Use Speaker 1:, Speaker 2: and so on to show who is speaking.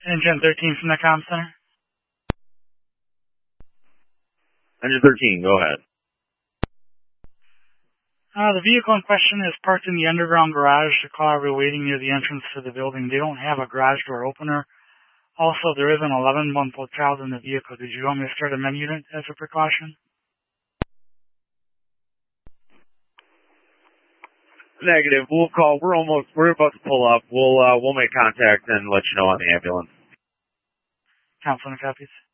Speaker 1: Engine 13 from the comm center.
Speaker 2: Engine 13, go ahead.
Speaker 1: The vehicle in question is parked in the underground garage. The car will be waiting near the entrance to the building. They don't have a garage door opener. Also, there is an 11-month-old child in the vehicle. Did you want me to start a MEM unit as a precaution?
Speaker 2: Negative. We'll call. We're about to pull up. We'll make contact and let you know on the ambulance.
Speaker 1: Counselor copies.